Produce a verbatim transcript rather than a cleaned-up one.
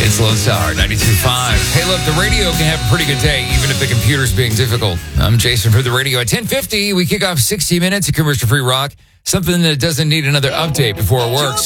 It's Lone Star ninety-two point five. Hey, look, the radio can have a pretty good day, even if the computer's being difficult. I'm Jason for the radio. At ten fifty, we kick off sixty minutes of commercial-free rock, something that doesn't need another update before it works.